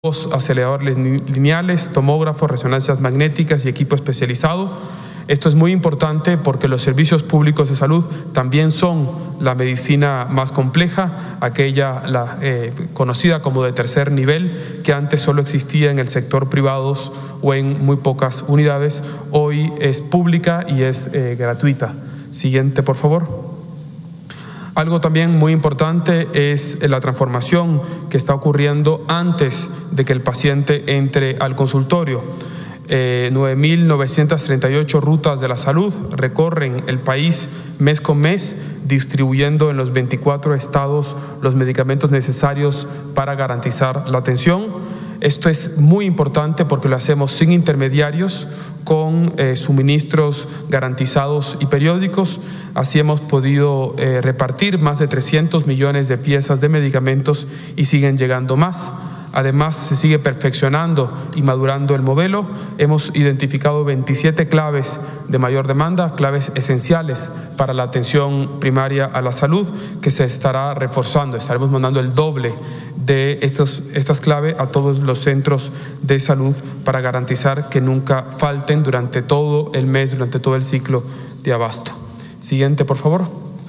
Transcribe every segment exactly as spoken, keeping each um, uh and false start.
aceleradores lineales, tomógrafos, resonancias magnéticas y equipo especializado. Esto es muy importante porque los servicios públicos de salud también son la medicina más compleja, aquella la, eh, conocida como de tercer nivel, que antes solo existía en el sector privado o en muy pocas unidades. Hoy es pública y es eh, gratuita. Siguiente, por favor. Algo también muy importante es la transformación que está ocurriendo antes de que el paciente entre al consultorio. Eh, nueve mil novecientas treinta y ocho rutas de la salud recorren el país mes con mes, distribuyendo en los veinticuatro estados los medicamentos necesarios para garantizar la atención. Esto es muy importante porque lo hacemos sin intermediarios, con eh, suministros garantizados y periódicos. Así hemos podido eh, repartir más de trescientos millones de piezas de medicamentos y siguen llegando más. Además, se sigue perfeccionando y madurando el modelo. Hemos identificado veintisiete claves de mayor demanda, claves esenciales para la atención primaria a la salud, que se estará reforzando. Estaremos mandando el doble de estos, estas claves a todos los centros de salud para garantizar que nunca falten durante todo el mes, durante todo el ciclo de abasto. Siguiente, por favor.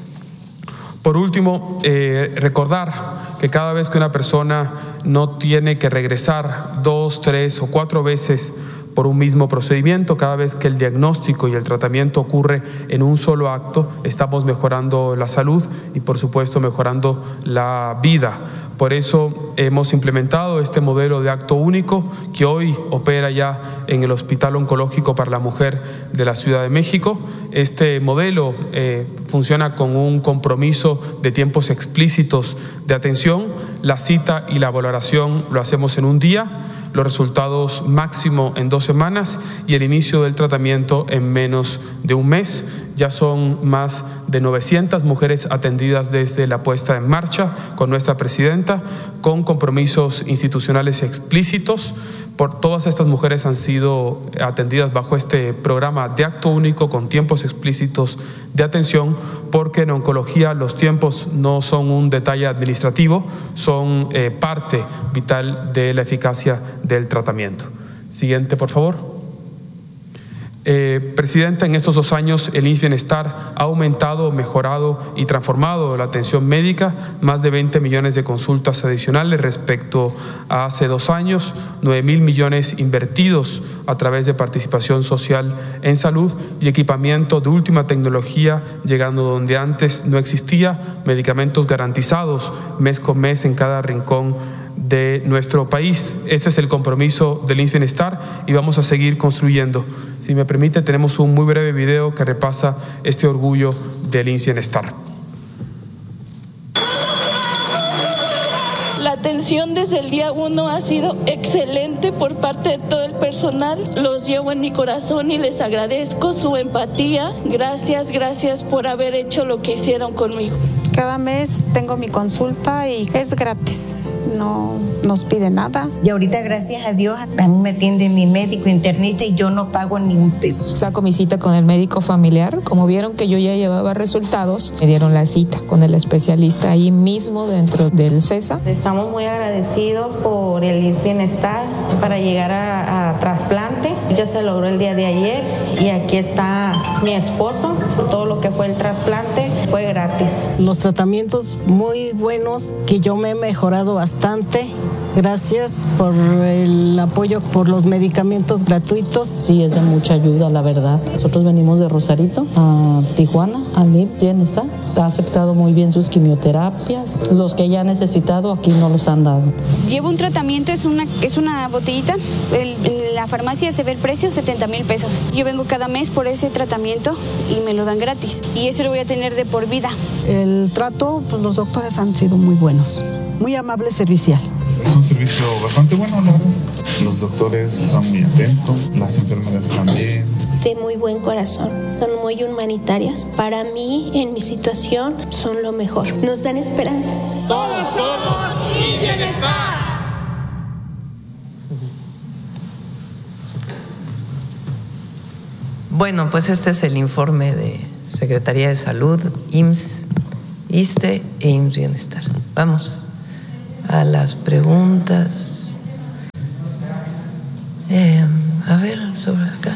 Por último, eh, recordar que cada vez que una persona no tiene que regresar dos, tres o cuatro veces por un mismo procedimiento, cada vez que el diagnóstico y el tratamiento ocurre en un solo acto, estamos mejorando la salud y, por supuesto, mejorando la vida. Por eso hemos implementado este modelo de acto único que hoy opera ya en el Hospital Oncológico para la Mujer de la Ciudad de México. Este modelo eh, funciona con un compromiso de tiempos explícitos de atención. La cita y la valoración lo hacemos en un día, los resultados máximo en dos semanas y el inicio del tratamiento en menos de un mes. Ya son más de novecientas mujeres atendidas desde la puesta en marcha con nuestra presidenta, con compromisos institucionales explícitos. Por todas estas mujeres han sido atendidas bajo este programa de acto único con tiempos explícitos de atención, porque en oncología los tiempos no son un detalle administrativo, son eh, parte vital de la eficacia del tratamiento. Siguiente, por favor. Eh, Presidenta, en estos dos años el I M S S Bienestar ha aumentado, mejorado y transformado la atención médica, más de veinte millones de consultas adicionales respecto a hace dos años, nueve mil millones invertidos a través de participación social en salud y equipamiento de última tecnología, llegando donde antes no existía, medicamentos garantizados mes con mes en cada rincón de nuestro país. Este es el compromiso del I M S S Bienestar y vamos a seguir construyendo. Si me permite, tenemos un muy breve video que repasa este orgullo del I M S S Bienestar. La atención desde el día uno ha sido excelente por parte de todo el personal. Los llevo en mi corazón y les agradezco su empatía. Gracias, gracias por haber hecho lo que hicieron conmigo. Cada mes tengo mi consulta y es gratis, no nos pide nada. Y ahorita, gracias a Dios, a mí me atiende mi médico internista y yo no pago ni un peso. Saco mi cita con el médico familiar. Como vieron que yo ya llevaba resultados, me dieron la cita con el especialista ahí mismo dentro del CESA. Estamos muy agradecidos por el I M S S Bienestar para llegar a, a trasplante. Ya se logró el día de ayer y aquí está mi esposo. Todo lo que fue el trasplante fue gratis. Los tratamientos muy buenos, que yo me he mejorado bastante. Gracias por el apoyo, por los medicamentos gratuitos. Sí, es de mucha ayuda, la verdad. Nosotros venimos de Rosarito a Tijuana, al I M S S Bienestar. Ha aceptado muy bien sus quimioterapias. Los que ella ha necesitado aquí no los han dado. Llevo un tratamiento, es una, es una botellita. El, en la farmacia se ve el precio, setenta mil pesos. Yo vengo cada mes por ese tratamiento y me lo dan gratis. Y eso lo voy a tener de por vida. El trato, pues los doctores han sido muy buenos. Muy amable servicial. Es un servicio bastante bueno, ¿no? Los doctores son muy atentos, las enfermeras también. De muy buen corazón, son muy humanitarios. Para mí, en mi situación, son lo mejor. Nos dan esperanza. Todos somos I M S S Bienestar. Bueno, pues este es el informe de Secretaría de Salud, I M S S, ISSSTE e I M S S Bienestar. Vamos a las preguntas. ver, sobre acá.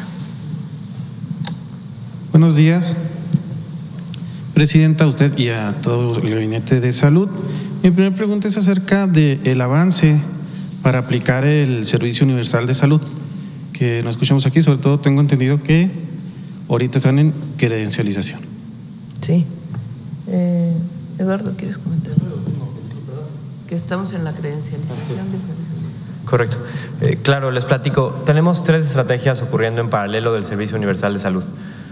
Buenos días, Presidenta, a usted y a todo el Gabinete de Salud. Mi primera pregunta es acerca del avance para aplicar el Servicio Universal de Salud, que nos escuchamos aquí. Sobre todo tengo entendido que ahorita están en credencialización. Sí. Eh, Eduardo, ¿quieres comentar? Que estamos en la credencialización de Servicio. Correcto. Eh, claro, les platico. Tenemos tres estrategias ocurriendo en paralelo del Servicio Universal de Salud.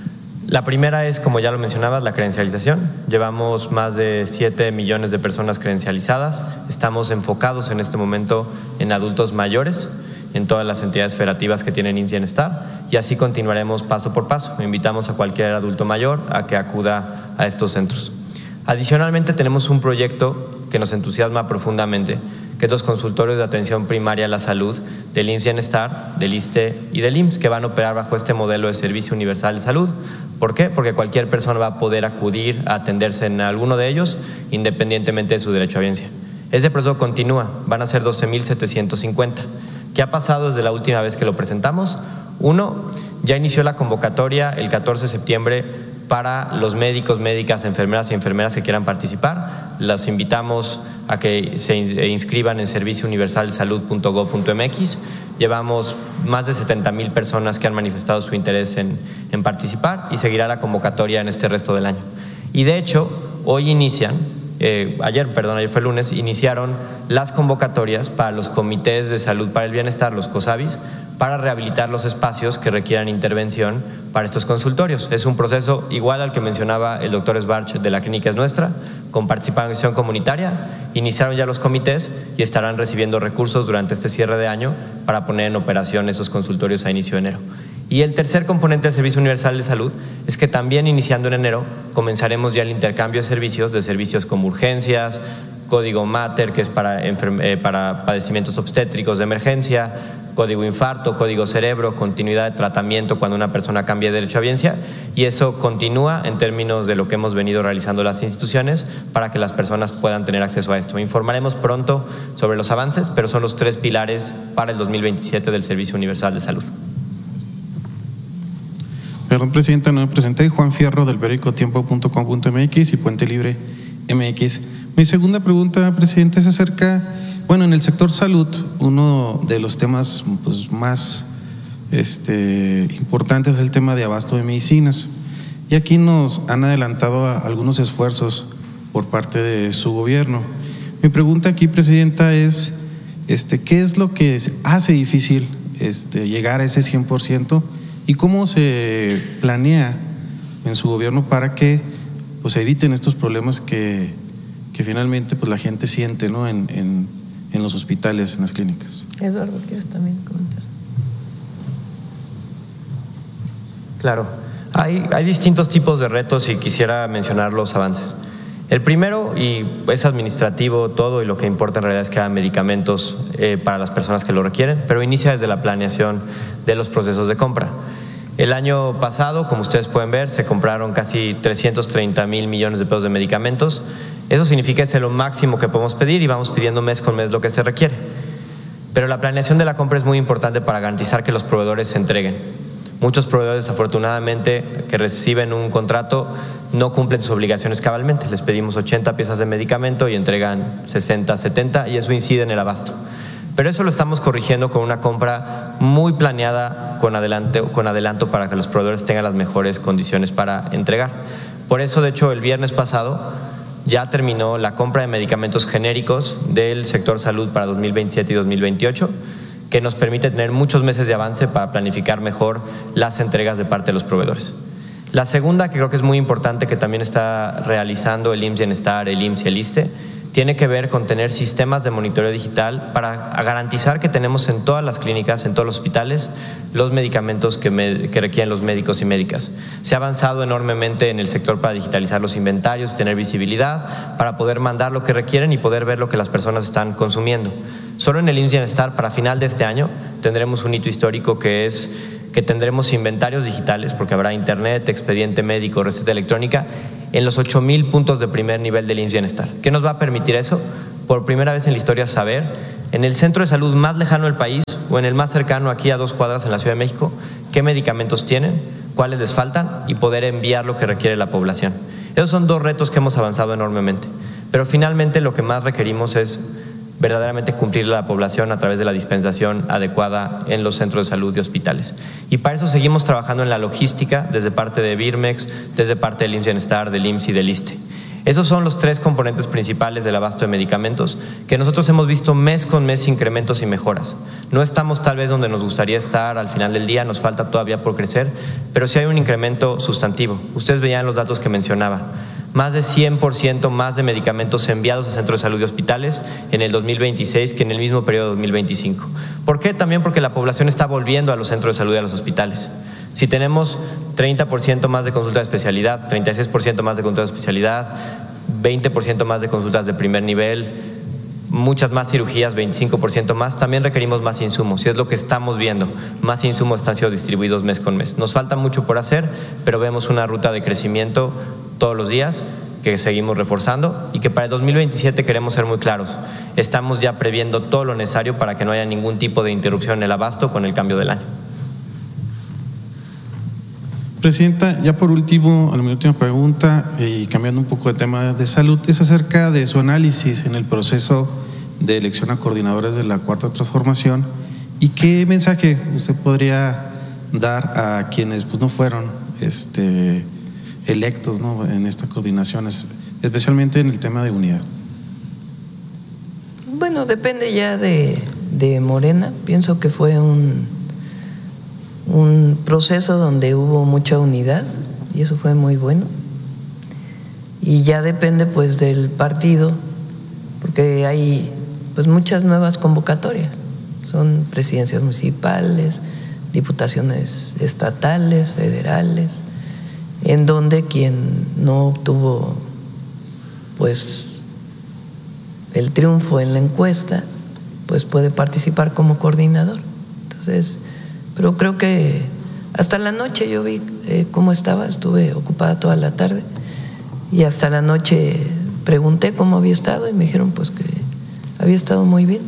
La primera es, como ya lo mencionabas, la credencialización. Llevamos más de siete millones de personas credencializadas. Estamos enfocados en este momento en adultos mayores, en todas las entidades federativas que tienen I M S S Bienestar, y así continuaremos paso por paso. Invitamos a cualquier adulto mayor a que acuda a estos centros. Adicionalmente, tenemos un proyecto que nos entusiasma profundamente, que es los consultorios de atención primaria a la salud del I M S S Bienestar, del ISSSTE y del I M S S, que van a operar bajo este modelo de Servicio Universal de Salud. ¿Por qué? Porque cualquier persona va a poder acudir a atenderse en alguno de ellos, independientemente de su derecho a bienestar. Ese proceso continúa, van a ser doce mil setecientos cincuenta. ¿Qué ha pasado desde la última vez que lo presentamos? Uno, ya inició la convocatoria el catorce de septiembre para los médicos, médicas, enfermeras y enfermeras que quieran participar. Los invitamos a que se inscriban en servicio universal salud punto gob punto m x. Llevamos más de setenta mil personas que han manifestado su interés en, en participar, y seguirá la convocatoria en este resto del año. Y de hecho, hoy inician, eh, ayer, perdón, ayer fue lunes, iniciaron las convocatorias para los comités de salud para el bienestar, los COSABIS, para rehabilitar los espacios que requieran intervención para estos consultorios. Es un proceso igual al que mencionaba el doctor Sbarch de la Clínica Es Nuestra, con participación comunitaria. Iniciaron ya los comités y estarán recibiendo recursos durante este cierre de año para poner en operación esos consultorios a inicio de enero. Y el tercer componente del Servicio Universal de Salud es que también iniciando en enero comenzaremos ya el intercambio de servicios, de servicios como urgencias, código MATER, que es para, eh, para padecimientos obstétricos de emergencia, código infarto, código cerebro, continuidad de tratamiento cuando una persona cambia de derecho a bienestar, y eso continúa en términos de lo que hemos venido realizando las instituciones para que las personas puedan tener acceso a esto. Informaremos pronto sobre los avances, pero son los tres pilares para el dos mil veintisiete del Servicio Universal de Salud. Perdón, Presidenta, no me presenté. Juan Fierro, del periódico tiempo punto com punto m x y Puente Libre M X. Mi segunda pregunta, Presidenta, es acerca… Bueno, en el sector salud, uno de los temas pues, más este, importantes es el tema de abasto de medicinas. Y aquí nos han adelantado a algunos esfuerzos por parte de su gobierno. Mi pregunta aquí, Presidenta, es este, ¿qué es lo que hace difícil este, llegar a ese cien por ciento y cómo se planea en su gobierno para que pues, eviten estos problemas que, que finalmente pues, la gente siente, ¿no? en, en en los hospitales, en las clínicas? Eduardo, ¿quieres también comentar? Claro, hay, hay distintos tipos de retos y quisiera mencionar los avances. El primero, y es administrativo todo, y lo que importa en realidad es que haya medicamentos eh, para las personas que lo requieren, pero inicia desde la planeación de los procesos de compra. El año pasado, como ustedes pueden ver, se compraron casi trescientos treinta mil millones de pesos de medicamentos. Eso significa que es lo máximo que podemos pedir y vamos pidiendo mes con mes lo que se requiere. Pero la planeación de la compra es muy importante para garantizar que los proveedores se entreguen. Muchos proveedores, desafortunadamente, que reciben un contrato no cumplen sus obligaciones cabalmente. Les pedimos ochenta piezas de medicamento y entregan sesenta, setenta, y eso incide en el abasto. Pero eso lo estamos corrigiendo con una compra muy planeada con adelanto, con adelanto para que los proveedores tengan las mejores condiciones para entregar. Por eso, de hecho, el viernes pasado ya terminó la compra de medicamentos genéricos del sector salud para dos mil veintisiete y dos mil veintiocho, que nos permite tener muchos meses de avance para planificar mejor las entregas de parte de los proveedores. La segunda, que creo que es muy importante, que también está realizando el I M S S Bienestar, el I M S S y el ISSSTE, tiene que ver con tener sistemas de monitoreo digital para garantizar que tenemos en todas las clínicas, en todos los hospitales, los medicamentos que, me, que requieren los médicos y médicas. Se ha avanzado enormemente en el sector para digitalizar los inventarios, tener visibilidad, para poder mandar lo que requieren y poder ver lo que las personas están consumiendo. Solo en el I M S S Bienestar, para final de este año, tendremos un hito histórico, que es que tendremos inventarios digitales, porque habrá internet, expediente médico, receta electrónica, en los ocho mil puntos de primer nivel del I M S S Bienestar. ¿Qué nos va a permitir eso? Por primera vez en la historia saber en el centro de salud más lejano del país o en el más cercano aquí a dos cuadras en la Ciudad de México, qué medicamentos tienen, cuáles les faltan y poder enviar lo que requiere la población. Esos son dos retos que hemos avanzado enormemente, pero finalmente lo que más requerimos es verdaderamente cumplir a la población a través de la dispensación adecuada en los centros de salud y hospitales. Y para eso seguimos trabajando en la logística desde parte de Birmex, desde parte del I M S S Bienestar, del I M S S y del ISSSTE. Esos son los tres componentes principales del abasto de medicamentos que nosotros hemos visto mes con mes incrementos y mejoras. No estamos tal vez donde nos gustaría estar al final del día, nos falta todavía por crecer, pero sí hay un incremento sustantivo. Ustedes veían los datos que mencionaba. Más de cien por ciento más de medicamentos enviados a centros de salud y hospitales en el dos mil veintiséis que en el mismo periodo de dos mil veinticinco. ¿Por qué? También porque la población está volviendo a los centros de salud y a los hospitales. Si tenemos treinta por ciento más de consultas de especialidad, treinta y seis por ciento más de consultas de especialidad, veinte por ciento más de consultas de primer nivel, muchas más cirugías, veinticinco por ciento más, también requerimos más insumos y es lo que estamos viendo. Más insumos están siendo distribuidos mes con mes. Nos falta mucho por hacer, pero vemos una ruta de crecimiento todos los días que seguimos reforzando y que para el dos mil veintisiete queremos ser muy claros. Estamos ya previendo todo lo necesario para que no haya ningún tipo de interrupción en el abasto con el cambio del año. Presidenta, ya por último, a mi última pregunta y cambiando un poco de tema de salud, es acerca de su análisis en el proceso de elección a coordinadores de la Cuarta Transformación y qué mensaje usted podría dar a quienes pues, no fueron este, electos, ¿no?, en esta coordinación, especialmente en el tema de unidad. Bueno, depende ya de, de Morena. Pienso que fue un, un proceso donde hubo mucha unidad y eso fue muy bueno. Y ya depende pues del partido, porque hay pues muchas nuevas convocatorias. Son presidencias municipales, diputaciones estatales, federales, en donde quien no obtuvo pues el triunfo en la encuesta pues puede participar como coordinador. Entonces, pero creo que hasta la noche yo vi eh, cómo estaba, estuve ocupada toda la tarde y hasta la noche pregunté cómo había estado y me dijeron pues que había estado muy bien.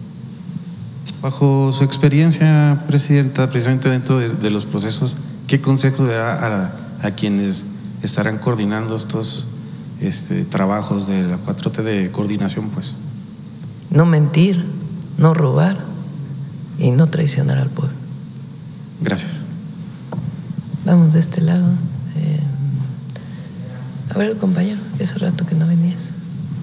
Bajo su experiencia, Presidenta, precisamente dentro de, de los procesos, ¿qué consejo le da a, a quienes estarán coordinando estos este, trabajos de la cuatro T de coordinación? Pues no mentir, no robar y no traicionar al pueblo. Gracias. Vamos de este lado. Eh, a ver, compañero, que hace rato que no venías.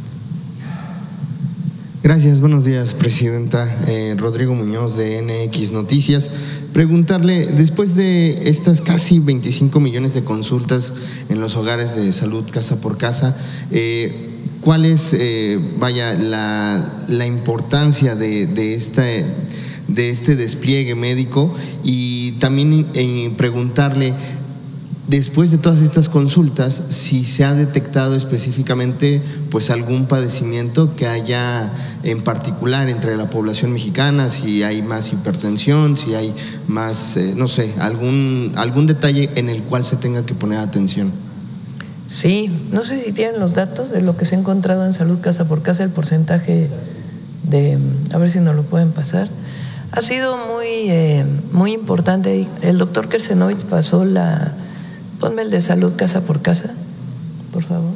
Gracias, buenos días, Presidenta. Eh, Rodrigo Muñoz de N X Noticias. Preguntarle, después de estas casi veinticinco millones de consultas en los hogares de salud casa por casa, eh, ¿cuál es, eh, vaya, la, la importancia de, de, esta, de este despliegue médico? Y también eh, preguntarle, después de todas estas consultas, si se ha detectado específicamente pues algún padecimiento que haya en particular entre la población mexicana, si hay más hipertensión, si hay más, eh, no sé, algún, algún detalle en el cual se tenga que poner atención. Sí, no sé si tienen los datos de lo que se ha encontrado en salud casa por casa, el porcentaje de, a ver si nos lo pueden pasar. Ha sido muy, eh, muy importante. El doctor Kersenovich pasó la… Ponme el de salud casa por casa, por favor.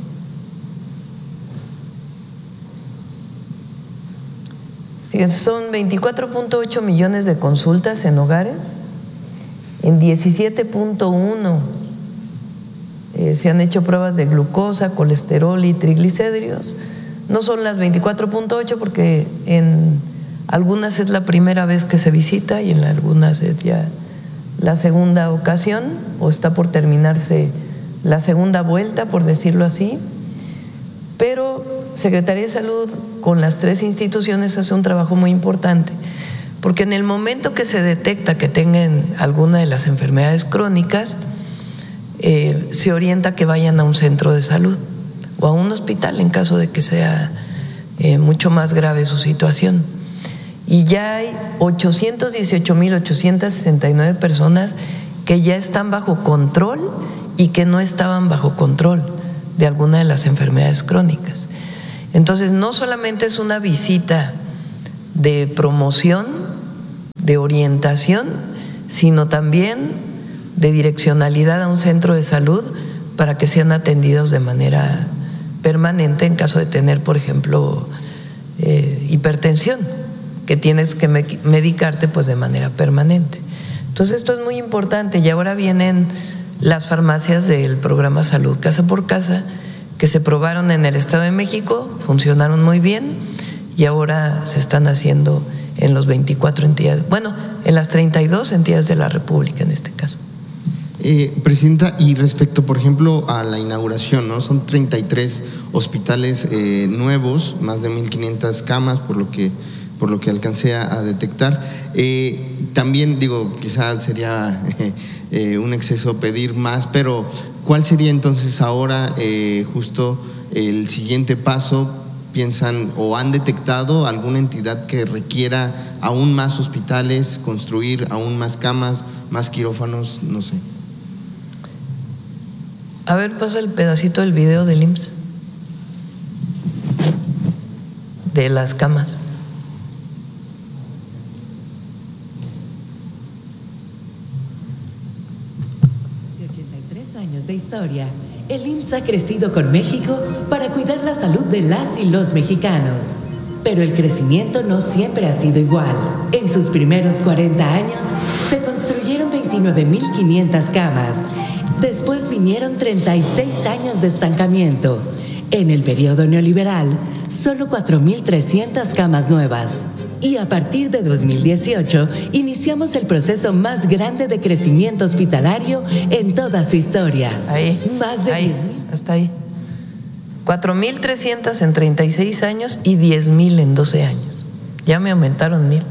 Fíjense, son veinticuatro punto ocho millones de consultas en hogares, en diecisiete punto uno eh, se han hecho pruebas de glucosa, colesterol y triglicéridos. No son las veinticuatro punto ocho porque en algunas es la primera vez que se visita y en algunas es ya la segunda ocasión o está por terminarse la segunda vuelta, por decirlo así, pero Secretaría de Salud con las tres instituciones hace un trabajo muy importante, porque en el momento que se detecta que tengan alguna de las enfermedades crónicas, eh, se orienta que vayan a un centro de salud o a un hospital en caso de que sea eh, mucho más grave su situación. Y ya hay ochocientos dieciocho mil ochocientos sesenta y nueve personas que ya están bajo control y que no estaban bajo control de alguna de las enfermedades crónicas. Entonces, no solamente es una visita de promoción, de orientación, sino también de direccionalidad a un centro de salud para que sean atendidos de manera permanente en caso de tener, por ejemplo, eh, hipertensión, que tienes que medicarte pues de manera permanente. Entonces esto es muy importante y ahora vienen las farmacias del programa Salud Casa por Casa que se probaron en el Estado de México, funcionaron muy bien y ahora se están haciendo en los veinticuatro entidades, bueno, en las treinta y dos entidades de la República en este caso. Eh, Presidenta, y respecto, por ejemplo, a la inauguración, ¿no? Son treinta y tres hospitales eh, nuevos, más de mil quinientas camas, por lo que, por lo que alcancé a, a detectar. Eh, también, digo, quizás sería eh, eh, un exceso pedir más, pero ¿cuál sería entonces ahora eh, justo el siguiente paso? ¿Piensan o han detectado alguna entidad que requiera aún más hospitales, construir aún más camas, más quirófanos? No sé. A ver, pasa el pedacito del video del I M S S, de las camas. De ochenta y tres años de historia, el I M S S ha crecido con México para cuidar la salud de las y los mexicanos. Pero el crecimiento no siempre ha sido igual. En sus primeros cuarenta años se construyeron veintinueve mil quinientas camas. Después vinieron treinta y seis años de estancamiento. En el periodo neoliberal, solo cuatro mil trescientas camas nuevas. Y a partir de dos mil dieciocho, iniciamos el proceso más grande de crecimiento hospitalario en toda su historia. Ahí, más de ahí, hasta ahí. cuatro mil trescientas en treinta y seis años y diez mil en doce años. Ya me aumentaron mil.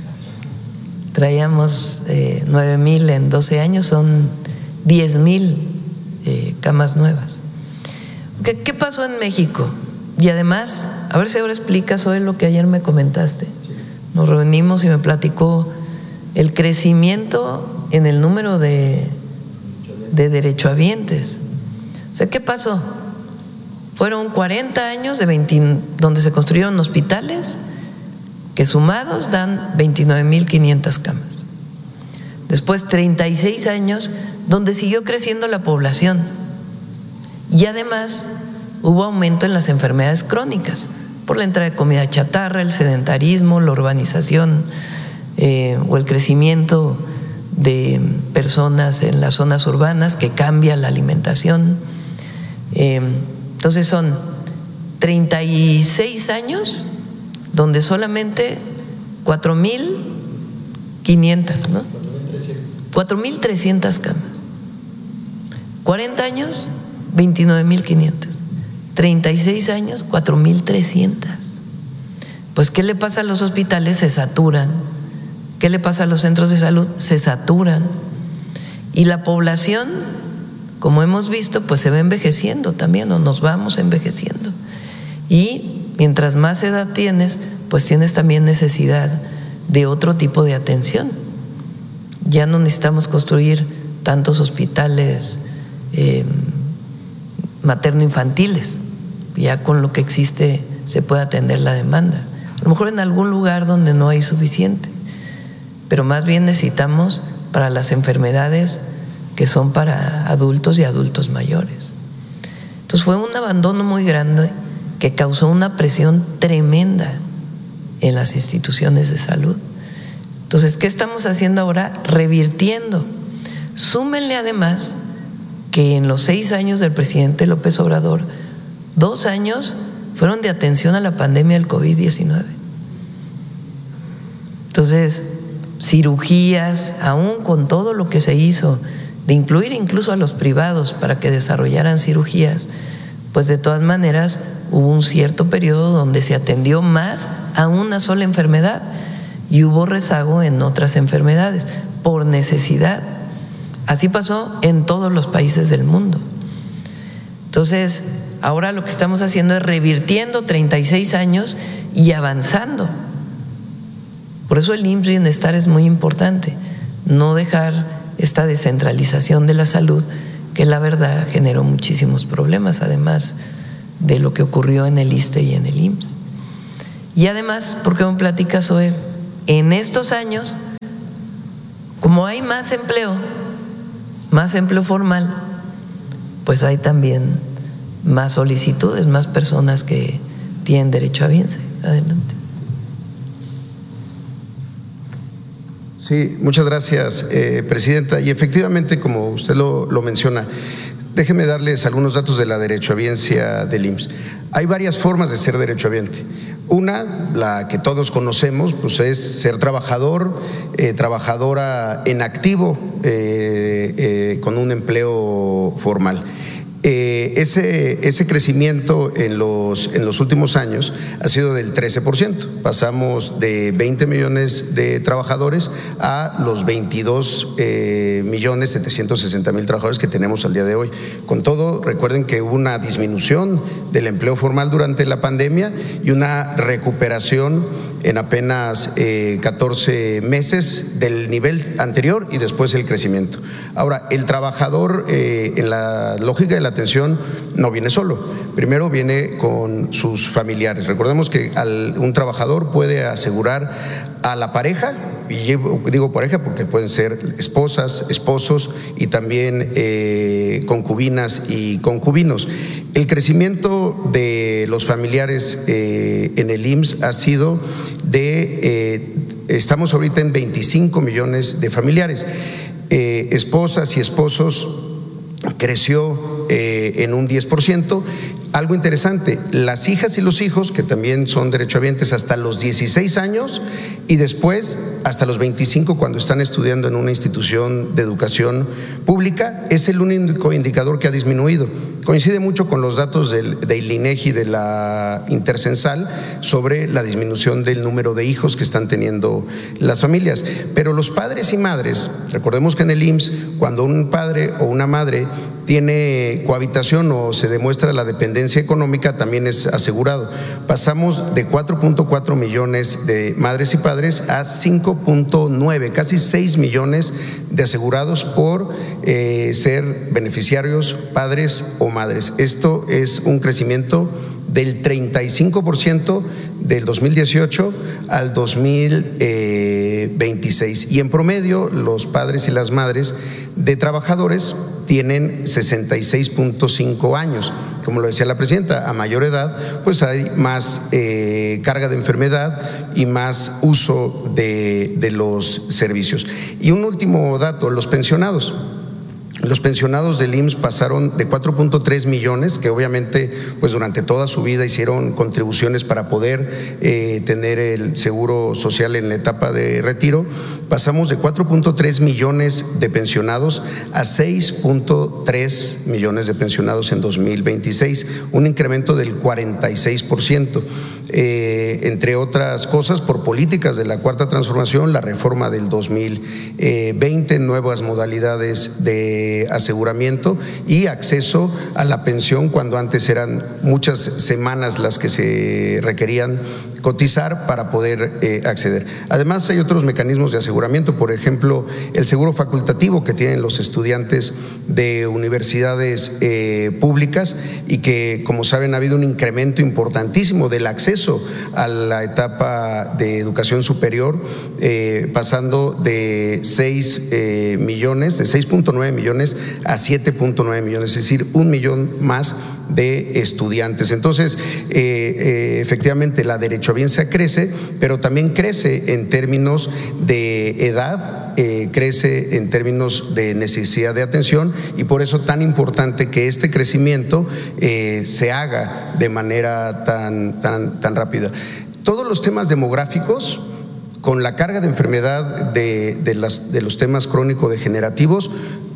Traíamos eh, nueve mil en doce años, son diez mil eh, camas nuevas. ¿Qué, ¿Qué pasó en México? Y además, a ver si ahora explicas hoy lo que ayer me comentaste. Nos reunimos y me platicó el crecimiento en el número de, de derechohabientes. O sea, ¿qué pasó? Fueron cuarenta años de veinte, donde se construyeron hospitales que sumados dan veintinueve mil quinientas camas. Después treinta y seis años donde siguió creciendo la población y además hubo aumento en las enfermedades crónicas por la entrada de comida chatarra, el sedentarismo, la urbanización eh, o el crecimiento de personas en las zonas urbanas que cambia la alimentación. Eh, entonces son treinta y seis años donde solamente cuatro mil quinientas, ¿no? cuatro mil trescientas camas. cuarenta años, veintinueve mil quinientas. treinta y seis años, cuatro mil trescientas. Pues, ¿qué le pasa a los hospitales? Se saturan. ¿Qué le pasa a los centros de salud? Se saturan. Y la población, como hemos visto, pues se va envejeciendo también, o nos vamos envejeciendo. Y mientras más edad tienes, pues tienes también necesidad de otro tipo de atención. Ya no necesitamos construir tantos hospitales eh, materno-infantiles. Ya con lo que existe se puede atender la demanda. A lo mejor en algún lugar donde no hay suficiente, pero más bien necesitamos para las enfermedades que son para adultos y adultos mayores. Entonces fue un abandono muy grande que causó una presión tremenda en las instituciones de salud. Entonces, ¿qué estamos haciendo ahora? Revirtiendo. Súmenle además que en los seis años del presidente López Obrador, dos años fueron de atención a la pandemia del COVID diecinueve. Entonces, cirugías, aún con todo lo que se hizo, de incluir incluso a los privados para que desarrollaran cirugías, pues de todas maneras hubo un cierto periodo donde se atendió más a una sola enfermedad y hubo rezago en otras enfermedades por necesidad. Así pasó en todos los países del mundo. Entonces, ahora lo que estamos haciendo es revirtiendo treinta y seis años y avanzando. Por eso el I M S S Bienestar es muy importante, no dejar esta descentralización de la salud que la verdad generó muchísimos problemas, además de lo que ocurrió en el ISSSTE y en el I M S S. Y además, ¿por qué me platica Zoe? En estos años, como hay más empleo, más empleo formal, pues hay también más solicitudes, más personas que tienen derecho a Biense. Adelante. Sí, muchas gracias, eh, Presidenta. Y efectivamente, como usted lo, lo menciona, déjeme darles algunos datos de la derechohabiencia del I M S S. Hay varias formas de ser derechohabiente. Una, la que todos conocemos, pues es ser trabajador, eh, trabajadora en activo, eh, eh, con un empleo formal. Eh, ese, ese crecimiento en los, en los últimos años ha sido del trece por ciento. Pasamos de veinte millones de trabajadores a los veintidós eh, millones setecientos sesenta mil trabajadores que tenemos al día de hoy. Con todo, recuerden que hubo una disminución del empleo formal durante la pandemia y una recuperación en apenas eh, catorce meses del nivel anterior y después el crecimiento. Ahora, el trabajador eh, en la lógica de la atención no viene solo, primero viene con sus familiares. Recordemos que al, un trabajador puede asegurar a la pareja, y digo pareja porque pueden ser esposas, esposos y también eh, concubinas y concubinos. El crecimiento de los familiares eh, en el I M S S ha sido de, eh, estamos ahorita en veinticinco millones de familiares. Eh, esposas y esposos creció eh, en un diez por ciento. Algo interesante, las hijas y los hijos, que también son derechohabientes hasta los dieciséis años y después hasta los veinticinco cuando están estudiando en una institución de educación pública, es el único indicador que ha disminuido. Coincide mucho con los datos del, del INEGI, de la Intercensal, sobre la disminución del número de hijos que están teniendo las familias. Pero los padres y madres, recordemos que en el I M S S, cuando un padre o una madre tiene cohabitación o se demuestra la dependencia económica, también es asegurado. Pasamos de cuatro punto cuatro millones de madres y padres a cinco punto nueve, casi seis millones de asegurados por eh, ser beneficiarios, padres o madres. Esto es un crecimiento del treinta y cinco por ciento del dos mil dieciocho al dos mil veintiséis. Y en promedio, los padres y las madres de trabajadores tienen sesenta y seis punto cinco años. Como lo decía la presidenta, a mayor edad pues hay más eh, carga de enfermedad y más uso de, de los servicios. Y un último dato, los pensionados. Los pensionados del I M S S pasaron de cuatro punto tres millones, que obviamente pues durante toda su vida hicieron contribuciones para poder eh, tener el seguro social en la etapa de retiro. Pasamos de cuatro punto tres millones de pensionados a seis punto tres millones de pensionados en dos mil veintiséis, un incremento del cuarenta y seis por ciento. Eh, entre otras cosas, por políticas de la Cuarta Transformación, la reforma del dos mil veinte, nuevas modalidades de aseguramiento y acceso a la pensión, cuando antes eran muchas semanas las que se requerían cotizar para poder eh, acceder. Además, hay otros mecanismos de aseguramiento, por ejemplo, el seguro facultativo que tienen los estudiantes de universidades eh, públicas y que, como saben, ha habido un incremento importantísimo del acceso a la etapa de educación superior, eh, pasando de seis eh, millones, de seis punto nueve millones a siete punto nueve millones, es decir, un millón más de estudiantes. Entonces, eh, eh, efectivamente, la derechohabiencia crece, pero también crece en términos de edad, eh, crece en términos de necesidad de atención, y por eso tan importante que este crecimiento eh, se haga de manera tan, tan, tan rápida. Todos los temas demográficos, con la carga de enfermedad de, de, las, de los temas crónico-degenerativos,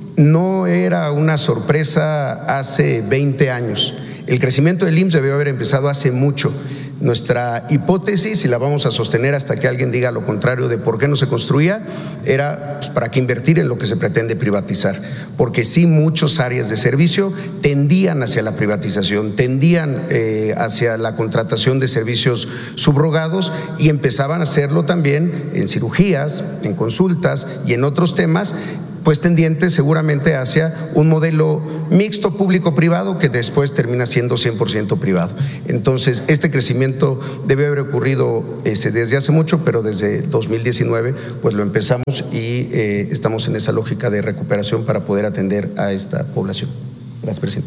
no era una sorpresa hace veinte años. El crecimiento del I M S S debió haber empezado hace mucho. Nuestra hipótesis, y la vamos a sostener hasta que alguien diga lo contrario de por qué no se construía, era pues, para qué invertir en lo que se pretende privatizar, porque sí, muchas áreas de servicio tendían hacia la privatización, tendían eh, hacia la contratación de servicios subrogados, y empezaban a hacerlo también en cirugías, en consultas y en otros temas, pues tendiente seguramente hacia un modelo mixto público-privado que después termina siendo cien por ciento privado. Entonces, este crecimiento debe haber ocurrido este, desde hace mucho, pero desde dos mil diecinueve pues lo empezamos y eh, estamos en esa lógica de recuperación para poder atender a esta población. Gracias, Presidenta.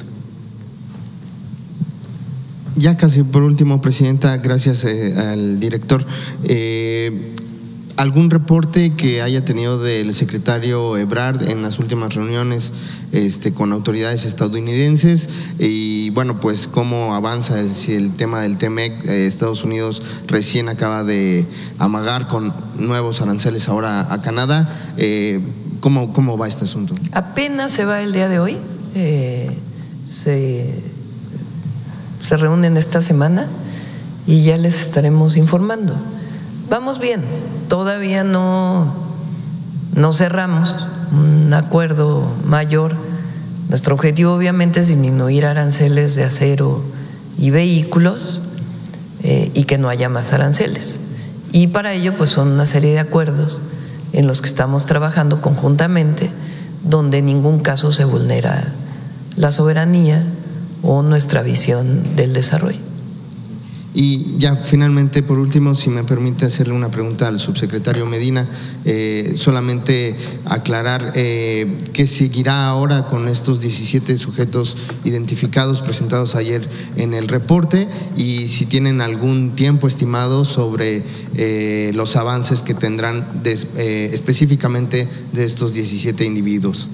Ya casi por último, Presidenta, gracias eh, al director. Eh, ¿Algún reporte que haya tenido del secretario Ebrard en las últimas reuniones este, con autoridades estadounidenses? Y bueno, pues cómo avanza el, si el tema del T M E C. Eh, Estados Unidos recién acaba de amagar con nuevos aranceles ahora a Canadá. Eh, ¿cómo, ¿Cómo va este asunto? Apenas se va el día de hoy, eh, se, se reúnen esta semana y ya les estaremos informando. Vamos bien, todavía no, no cerramos un acuerdo mayor. Nuestro objetivo obviamente es disminuir aranceles de acero y vehículos eh, y que no haya más aranceles. Y para ello pues son una serie de acuerdos en los que estamos trabajando conjuntamente, donde en ningún caso se vulnera la soberanía o nuestra visión del desarrollo. Y ya finalmente, por último, si me permite hacerle una pregunta al subsecretario Medina, eh, solamente aclarar eh, qué seguirá ahora con estos diecisiete sujetos identificados presentados ayer en el reporte y si tienen algún tiempo estimado sobre eh, los avances que tendrán des, eh, específicamente de estos diecisiete individuos.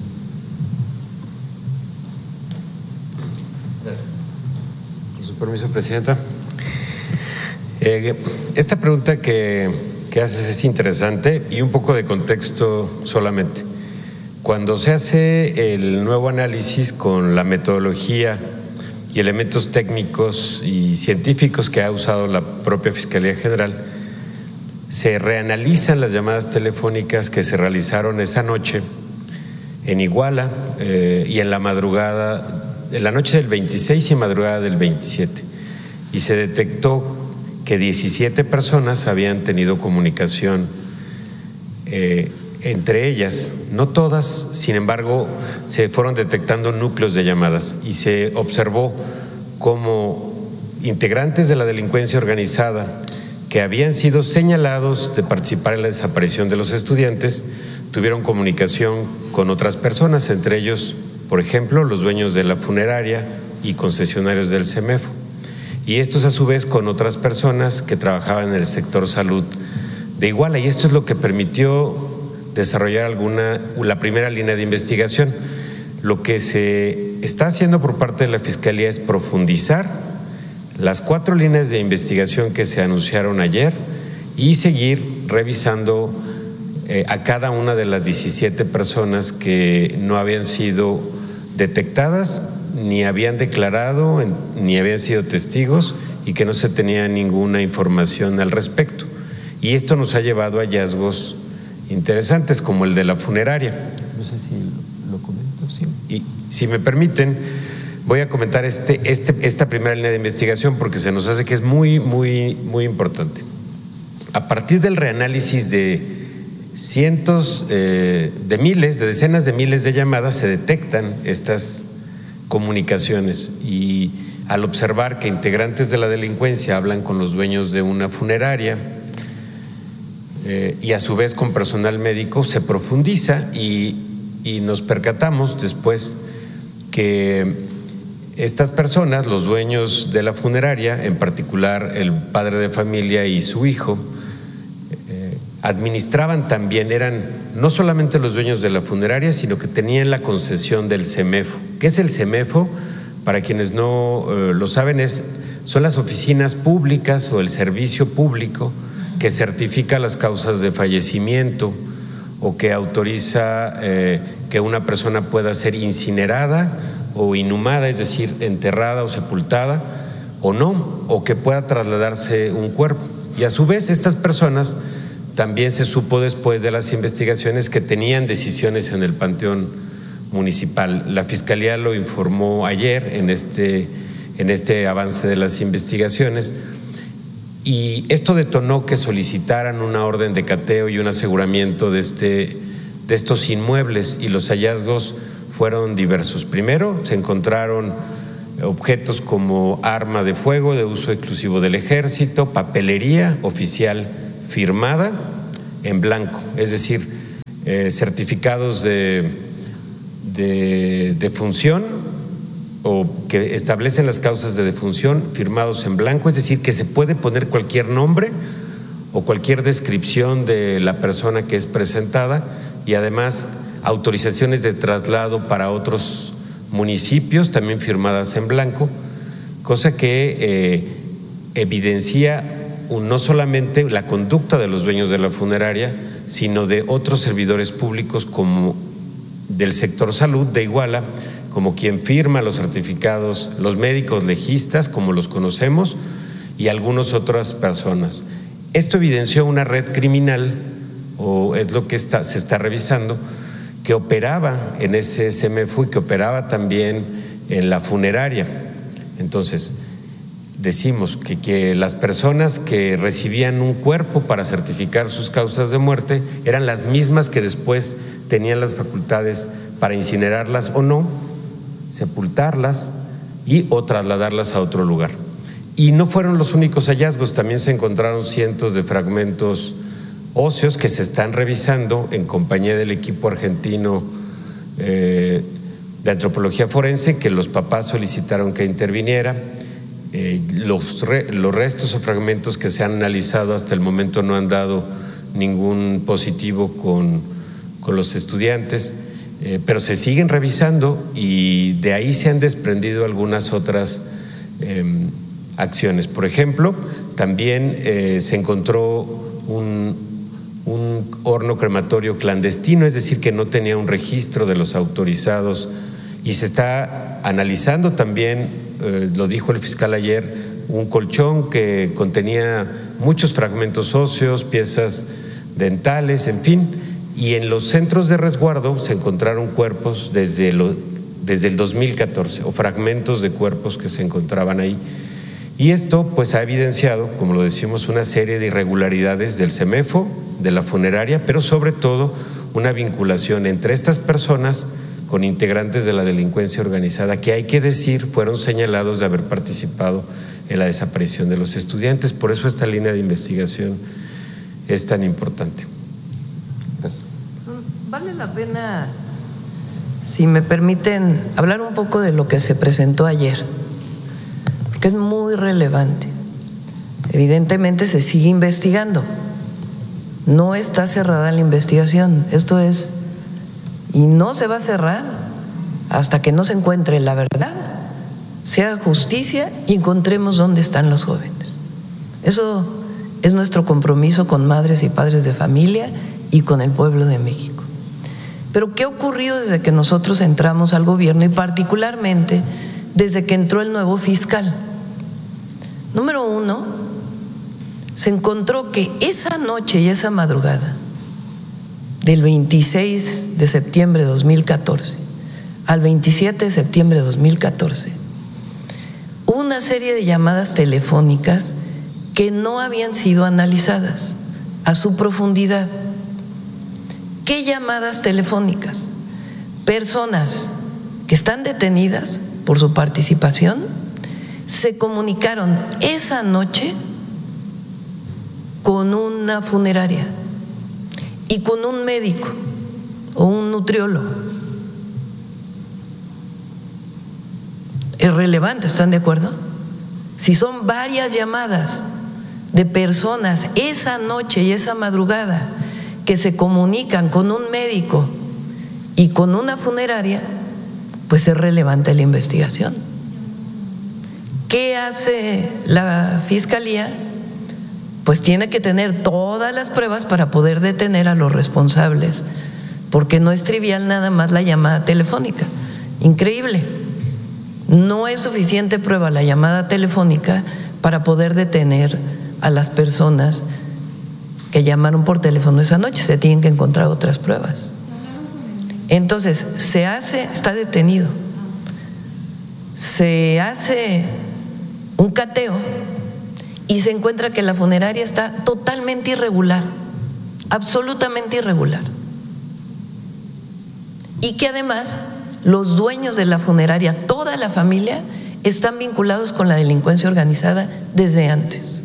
Gracias. Con su permiso, Presidenta. Eh, esta pregunta que, que haces es interesante y un poco de contexto solamente. Cuando se hace el nuevo análisis con la metodología y elementos técnicos y científicos que ha usado la propia Fiscalía General, se reanalizan las llamadas telefónicas que se realizaron esa noche en Iguala eh, y en la madrugada, en la noche del veintiséis y madrugada del veintisiete, y se detectó que diecisiete personas habían tenido comunicación eh, entre ellas, no todas, sin embargo, se fueron detectando núcleos de llamadas y se observó como integrantes de la delincuencia organizada que habían sido señalados de participar en la desaparición de los estudiantes tuvieron comunicación con otras personas, entre ellos, por ejemplo, los dueños de la funeraria y concesionarios del CEMEFO. Y estos a su vez con otras personas que trabajaban en el sector salud de Iguala, y esto es lo que permitió desarrollar alguna, la primera línea de investigación. Lo que se está haciendo por parte de la Fiscalía es profundizar las cuatro líneas de investigación que se anunciaron ayer y seguir revisando eh, a cada una de las diecisiete personas que no habían sido detectadas, ni habían declarado, ni habían sido testigos y que no se tenía ninguna información al respecto. Y esto nos ha llevado a hallazgos interesantes como el de la funeraria. No sé si lo comento, sí. Y si me permiten, voy a comentar este, este, esta primera línea de investigación porque se nos hace que es muy, muy, muy importante. A partir del reanálisis de cientos eh, de miles, de decenas de miles de llamadas, se detectan estas comunicaciones y al observar que integrantes de la delincuencia hablan con los dueños de una funeraria eh, y a su vez con personal médico, se profundiza y, y nos percatamos después que estas personas, los dueños de la funeraria, en particular el padre de familia y su hijo, eh, administraban también, eran no solamente los dueños de la funeraria, sino que tenían la concesión del CEMEFO. ¿Qué es el CEMEFO? Para quienes no eh, lo saben, es, son las oficinas públicas o el servicio público que certifica las causas de fallecimiento o que autoriza eh, que una persona pueda ser incinerada o inhumada, es decir, enterrada o sepultada o no, o que pueda trasladarse un cuerpo. Y a su vez estas personas también se supo después de las investigaciones que tenían decisiones en el panteón municipal. La Fiscalía lo informó ayer en este, en este avance de las investigaciones y esto detonó que solicitaran una orden de cateo y un aseguramiento de este, de estos inmuebles y los hallazgos fueron diversos. Primero, se encontraron objetos como arma de fuego de uso exclusivo del ejército, papelería oficial firmada en blanco, es decir, eh, certificados de, de defunción o que establecen las causas de defunción firmados en blanco, es decir, que se puede poner cualquier nombre o cualquier descripción de la persona que es presentada, y además autorizaciones de traslado para otros municipios también firmadas en blanco, cosa que eh, evidencia no solamente la conducta de los dueños de la funeraria, sino de otros servidores públicos como del sector salud de Iguala, como quien firma los certificados, los médicos legistas, como los conocemos, y algunas otras personas. Esto evidenció una red criminal, o es lo que está, se está revisando, que operaba en ese SEMEFU y que operaba también en la funeraria. Entonces, decimos que, que las personas que recibían un cuerpo para certificar sus causas de muerte eran las mismas que después tenían las facultades para incinerarlas o no, sepultarlas y o trasladarlas a otro lugar. Y no fueron los únicos hallazgos, también se encontraron cientos de fragmentos óseos que se están revisando en compañía del equipo argentino eh, de antropología forense, que los papás solicitaron que interviniera. Eh, los, re, los restos o fragmentos que se han analizado hasta el momento no han dado ningún positivo con, con los estudiantes, eh, pero se siguen revisando y de ahí se han desprendido algunas otras eh, acciones. Por ejemplo, también eh, se encontró un, un horno crematorio clandestino, es decir, que no tenía un registro de los autorizados, y se está analizando también, eh, lo dijo el fiscal ayer, un colchón que contenía muchos fragmentos óseos, piezas dentales, en fin, y en los centros de resguardo se encontraron cuerpos desde, lo, desde el dos mil catorce, o fragmentos de cuerpos que se encontraban ahí. Y esto pues ha evidenciado, como lo decimos, una serie de irregularidades del SEMEFO, de la funeraria, pero sobre todo una vinculación entre estas personas con integrantes de la delincuencia organizada, que hay que decir fueron señalados de haber participado en la desaparición de los estudiantes. Por eso esta línea de investigación es tan importante. Gracias. Vale la pena, si me permiten, hablar un poco de lo que se presentó ayer, porque es muy relevante. Evidentemente se sigue investigando, no está cerrada la investigación, esto es, y no se va a cerrar hasta que no se encuentre la verdad, se haga justicia y encontremos dónde están los jóvenes. Eso es nuestro compromiso con madres y padres de familia y con el pueblo de México. Pero ¿qué ha ocurrido desde que nosotros entramos al gobierno y particularmente desde que entró el nuevo fiscal? Número uno, se encontró que esa noche y esa madrugada del veintiséis de septiembre de dos mil catorce al veintisiete de septiembre de dos mil catorce, hubo una serie de llamadas telefónicas que no habían sido analizadas a su profundidad. ¿Qué llamadas telefónicas? Personas que están detenidas por su participación se comunicaron esa noche con una funeraria y con un médico o un nutriólogo. Es relevante, ¿están de acuerdo? Si son varias llamadas de personas esa noche y esa madrugada que se comunican con un médico y con una funeraria, pues es relevante la investigación. ¿Qué hace la Fiscalía? Pues tiene que tener todas las pruebas para poder detener a los responsables, porque no es trivial nada más la llamada telefónica. Increíble. No es suficiente prueba la llamada telefónica para poder detener a las personas que llamaron por teléfono esa noche. Se tienen que encontrar otras pruebas. Entonces, se hace, está detenido, se hace un cateo y se encuentra que la funeraria está totalmente irregular, absolutamente irregular. y que además los dueños de la funeraria, toda la familia, están vinculados con la delincuencia organizada desde antes.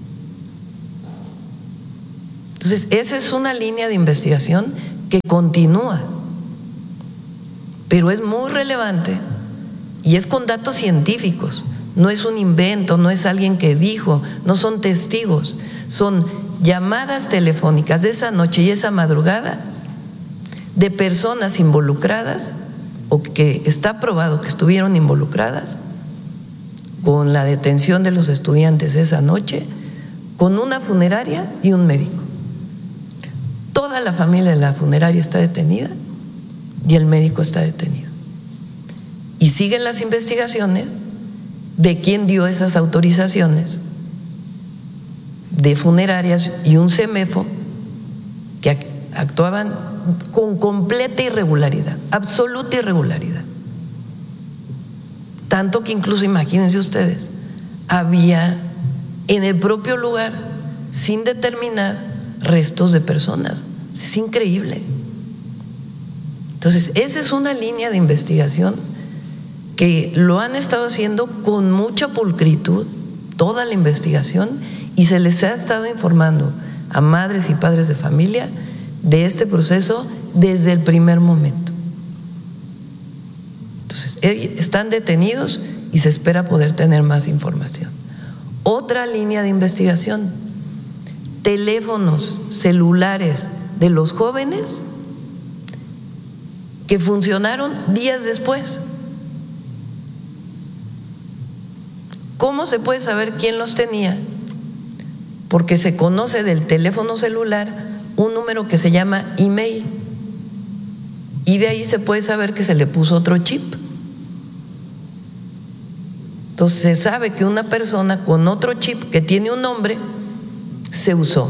Entonces, esa es una línea de investigación que continúa, pero es muy relevante y es con datos científicos. No es un invento, no es alguien que dijo, no son testigos, son llamadas telefónicas de esa noche y esa madrugada de personas involucradas o que está probado que estuvieron involucradas con la detención de los estudiantes esa noche, con una funeraria y un médico. Toda la familia de la funeraria está detenida y el médico está detenido. Y siguen las investigaciones de quién dio esas autorizaciones de funerarias y un CEMEFO que actuaban con completa irregularidad, absoluta irregularidad. Tanto que incluso, imagínense ustedes, había en el propio lugar, sin determinar, restos de personas. Es increíble. Entonces, esa es una línea de investigación que lo han estado haciendo con mucha pulcritud, toda la investigación, y se les ha estado informando a madres y padres de familia de este proceso desde el primer momento. Entonces, están detenidos y se espera poder tener más información. Otra línea de investigación, teléfonos celulares de los jóvenes que funcionaron días después. ¿Cómo se puede saber quién los tenía? Porque se conoce del teléfono celular un número que se llama email y de ahí se puede saber que se le puso otro chip. Entonces se sabe que una persona con otro chip que tiene un nombre se usó.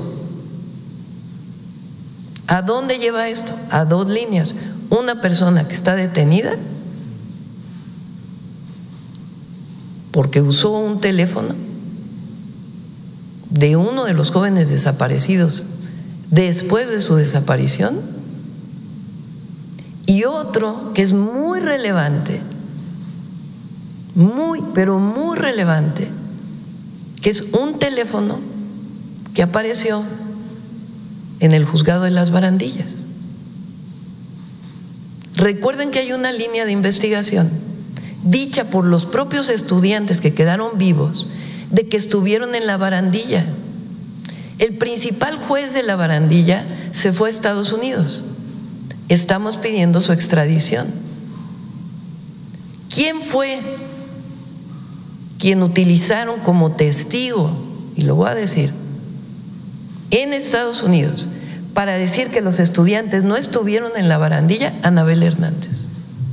¿A dónde lleva esto? A dos líneas. Una persona que está detenida porque usó un teléfono de uno de los jóvenes desaparecidos después de su desaparición, y otro que es muy relevante, muy, pero muy relevante, que es un teléfono que apareció en el juzgado de Las Barandillas. Recuerden que hay una línea de investigación dicha por los propios estudiantes que quedaron vivos de que estuvieron en la barandilla. El principal juez de la barandilla se fue a Estados Unidos. Estamos pidiendo su extradición. ¿Quién fue quien utilizaron como testigo, y lo voy a decir, en Estados Unidos para decir que los estudiantes no estuvieron en la barandilla? Anabel Hernández.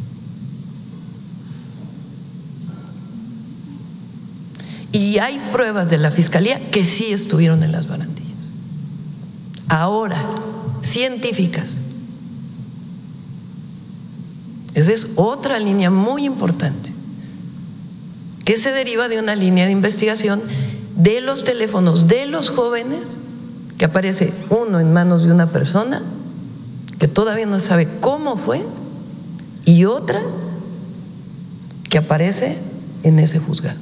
Y hay pruebas de la Fiscalía que sí estuvieron en las barandillas. Ahora, científicas. Esa es otra línea muy importante, que se deriva de una línea de investigación de los teléfonos de los jóvenes, que aparece uno en manos de una persona que todavía no sabe cómo fue, y otra que aparece en ese juzgado.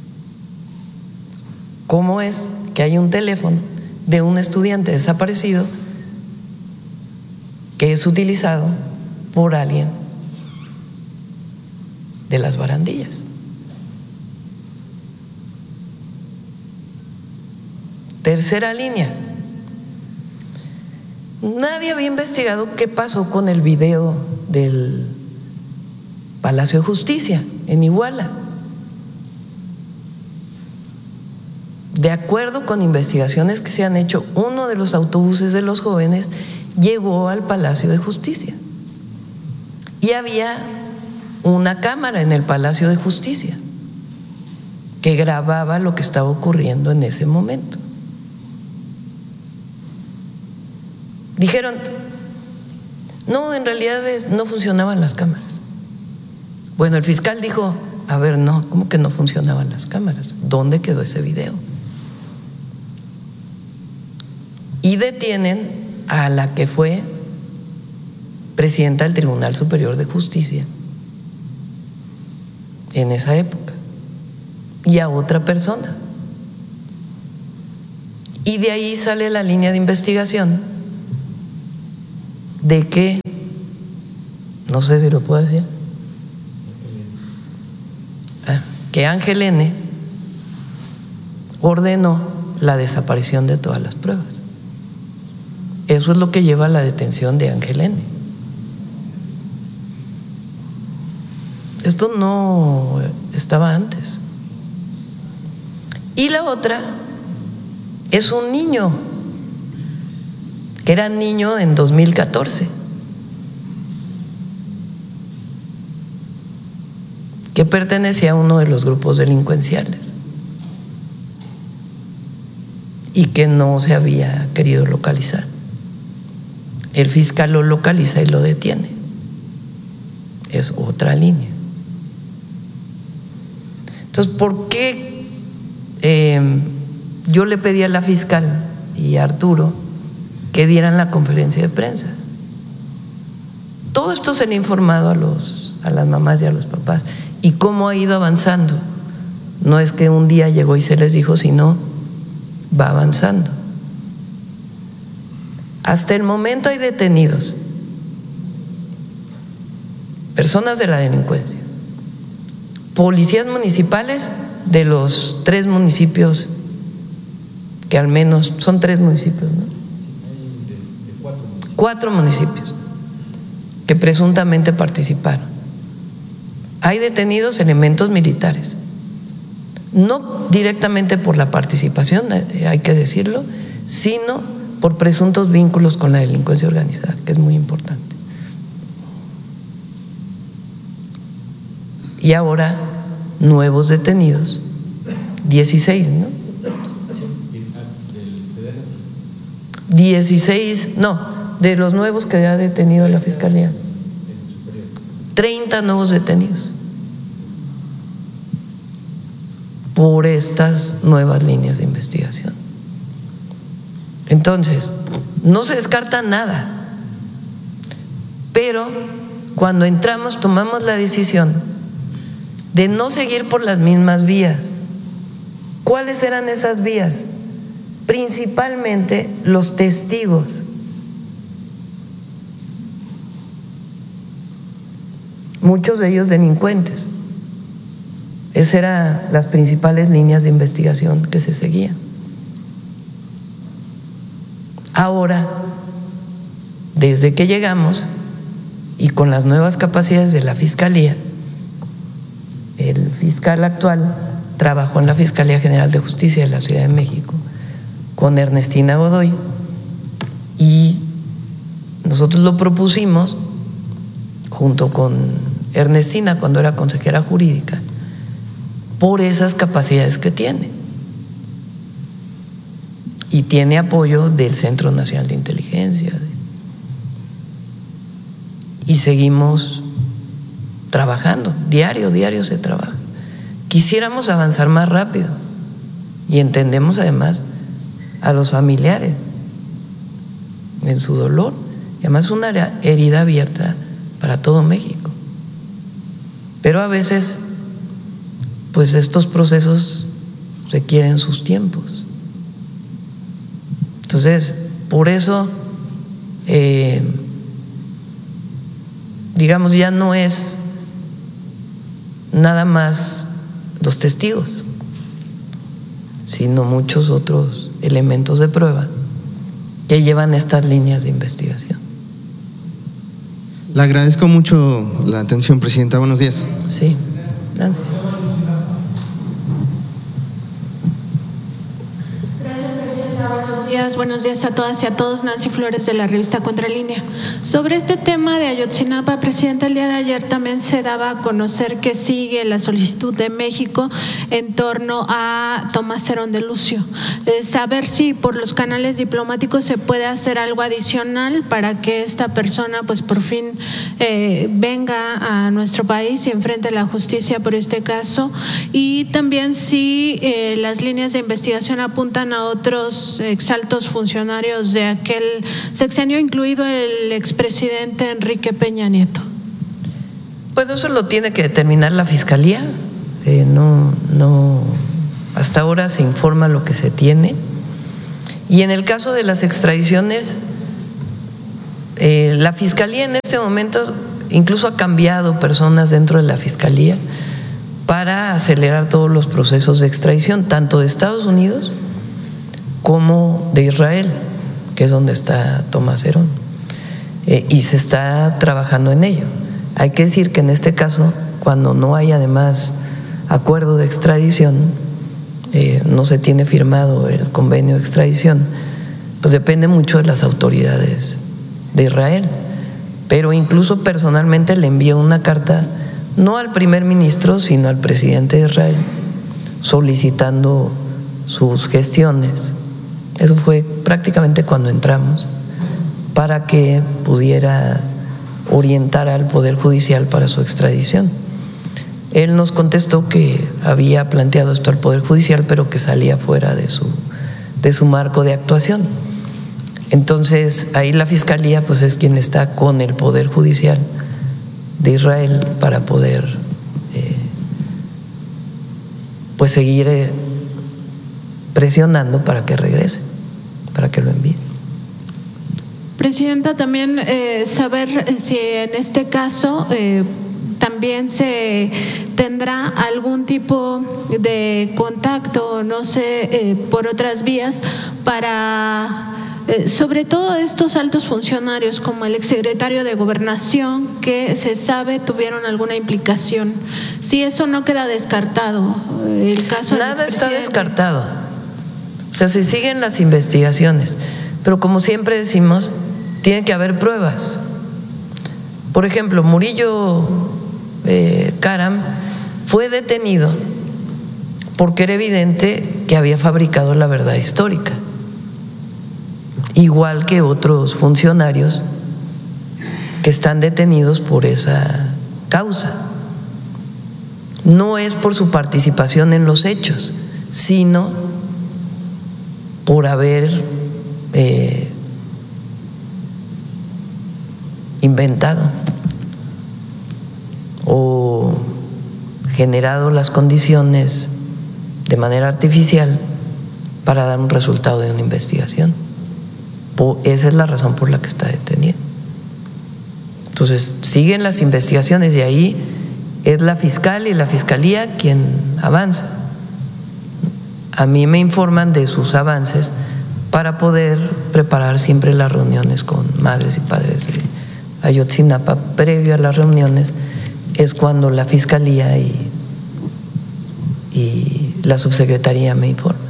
¿Cómo es que hay un teléfono de un estudiante desaparecido que es utilizado por alguien de las barandillas? Tercera línea. Nadie había investigado qué pasó con el video del Palacio de Justicia en Iguala. De acuerdo con investigaciones que se han hecho, uno de los autobuses de los jóvenes llegó al Palacio de Justicia y había una cámara en el Palacio de Justicia que grababa lo que estaba ocurriendo en ese momento. Dijeron, no, en realidad no funcionaban las cámaras. Bueno, el fiscal dijo, a ver, no, ¿cómo que no funcionaban las cámaras? ¿Dónde quedó ese video? Y detienen a la que fue presidenta del Tribunal Superior de Justicia en esa época, y a otra persona. Y de ahí sale la línea de investigación de que, no sé si lo puedo decir, ah, que Ángel N. ordenó la desaparición de todas las pruebas. Eso es lo que lleva a la detención de Ángel N. Esto no estaba antes. Y la otra es un niño, que era niño en dos mil catorce, que pertenecía a uno de los grupos delincuenciales y que no se había querido localizar. El fiscal lo localiza y lo detiene. Es otra línea. Entonces, ¿por qué eh, yo le pedí a la fiscal y a Arturo que dieran la conferencia de prensa? Todo esto se le ha informado a, los, a las mamás y a los papás. ¿Y cómo ha ido avanzando? No es que un día llegó y se les dijo, sino va avanzando. Hasta el momento hay detenidos personas de la delincuencia, policías municipales de los tres municipios, que al menos son tres municipios, ¿no? Cuatro municipios que presuntamente participaron. Hay detenidos elementos militares, no directamente por la participación, hay que decirlo, sino por presuntos vínculos con la delincuencia organizada, que es muy importante. Y ahora nuevos detenidos, dieciséis, ¿no? dieciséis, no, de los nuevos que ha detenido la Fiscalía. treinta nuevos detenidos por estas nuevas líneas de investigación. Entonces, no se descarta nada, pero cuando entramos tomamos la decisión de no seguir por las mismas vías. ¿Cuáles eran esas vías? Principalmente los testigos. Muchos de ellos delincuentes. Esas eran las principales líneas de investigación que se seguían. Ahora, desde que llegamos y con las nuevas capacidades de la Fiscalía, el fiscal actual trabajó en la Fiscalía General de Justicia de la Ciudad de México con Ernestina Godoy, y nosotros lo propusimos junto con Ernestina cuando era consejera jurídica, por esas capacidades que tiene, y tiene apoyo del Centro Nacional de Inteligencia, y seguimos trabajando, diario, diario se trabaja. Quisiéramos avanzar más rápido y entendemos además a los familiares en su dolor, y además es una herida abierta para todo México. Pero a veces, pues estos procesos requieren sus tiempos. Entonces, por eso, eh, digamos, ya no es nada más los testigos, sino muchos otros elementos de prueba que llevan estas líneas de investigación. Le agradezco mucho la atención, Presidenta. Buenos días. Sí, gracias. Buenos días a todas y a todos. Nancy Flores, de la revista Contralínea. Sobre este tema de Ayotzinapa, Presidenta, el día de ayer también se daba a conocer que sigue la solicitud de México en torno a Tomás Herón de Lucio. Eh, saber si por los canales diplomáticos se puede hacer algo adicional para que esta persona pues por fin eh, venga a nuestro país y enfrente la justicia por este caso, y también si eh, las líneas de investigación apuntan a otros exaltos altos funcionarios de aquel sexenio, incluido el expresidente Enrique Peña Nieto? Pues eso lo tiene que determinar la Fiscalía. Eh, no, no, hasta ahora se informa lo que se tiene. Y en el caso de las extradiciones, eh, la Fiscalía en este momento incluso ha cambiado personas dentro de la Fiscalía para acelerar todos los procesos de extradición, tanto de Estados Unidos como de Israel, que es donde está Tomás Herón, eh, y se está trabajando en ello. Hay que decir que en este caso, cuando no hay además acuerdo de extradición, eh, no se tiene firmado el convenio de extradición, pues depende mucho de las autoridades de Israel. Pero incluso personalmente le envié una carta no al primer ministro, sino al presidente de Israel, solicitando sus gestiones. Eso fue prácticamente cuando entramos, para que pudiera orientar al Poder Judicial para su extradición. Él nos contestó que había planteado esto al Poder Judicial, pero que salía fuera de su, de su marco de actuación. Entonces, ahí la Fiscalía pues es quien está con el Poder Judicial de Israel para poder eh, pues seguir eh, presionando para que regrese, para que lo envíe. Presidenta, también eh, saber si en este caso eh, también se tendrá algún tipo de contacto, no sé, eh, por otras vías para… Eh, sobre todo estos altos funcionarios como el exsecretario de Gobernación, que se sabe tuvieron alguna implicación. Si eso no queda descartado, el caso Nada está descartado. O sea, se siguen las investigaciones, pero como siempre decimos, tiene que haber pruebas. Por ejemplo, Murillo eh, Karam fue detenido porque era evidente que había fabricado la verdad histórica, igual que otros funcionarios que están detenidos por esa causa. No es por su participación en los hechos, sino por haber eh, inventado o generado las condiciones de manera artificial para dar un resultado de una investigación. Esa es la razón por la que está detenido. Entonces, siguen las investigaciones y ahí es la fiscal y la fiscalía quien avanza. A mí me informan de sus avances para poder preparar siempre las reuniones con madres y padres de Ayotzinapa. Previo a las reuniones es cuando la fiscalía y, y la subsecretaría me informan.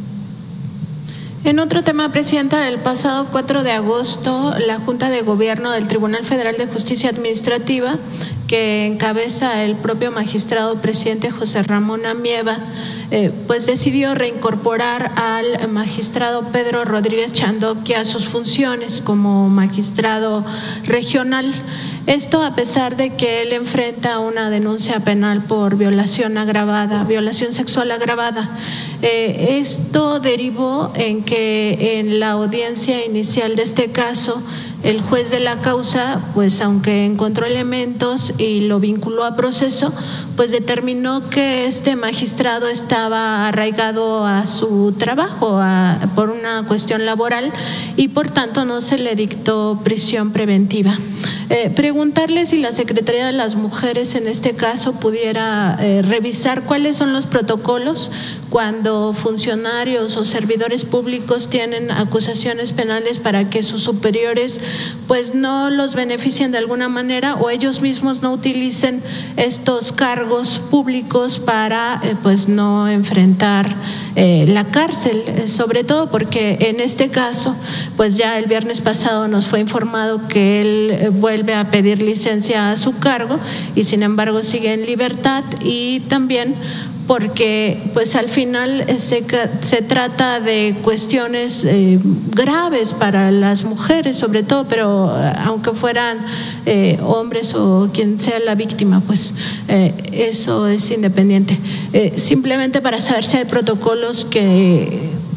En otro tema, Presidenta, el pasado cuatro de agosto, la Junta de Gobierno del Tribunal Federal de Justicia Administrativa, que encabeza el propio magistrado presidente José Ramón Amieva, eh, pues decidió reincorporar al magistrado Pedro Rodríguez Chandoquia a sus funciones como magistrado regional. Esto a pesar de que él enfrenta una denuncia penal por violación agravada, violación sexual agravada. Eh, esto derivó en que en la audiencia inicial de este caso, el juez de la causa, pues aunque encontró elementos y lo vinculó a proceso, pues determinó que este magistrado estaba arraigado a su trabajo a, por una cuestión laboral y por tanto no se le dictó prisión preventiva. Eh, preguntarle si la Secretaría de las Mujeres en este caso pudiera eh, revisar cuáles son los protocolos cuando funcionarios o servidores públicos tienen acusaciones penales para que sus superiores pues no los beneficien de alguna manera o ellos mismos no utilicen estos cargos públicos para eh, pues no enfrentar eh, la cárcel, eh, sobre todo porque en este caso pues ya el viernes pasado nos fue informado que él eh, vuelve a pedir licencia a su cargo y sin embargo sigue en libertad y también porque pues al final se, se trata de cuestiones eh, graves para las mujeres sobre todo, pero aunque fueran eh, hombres o quien sea la víctima, pues eh, eso es independiente. Eh, simplemente para saber si hay protocolos que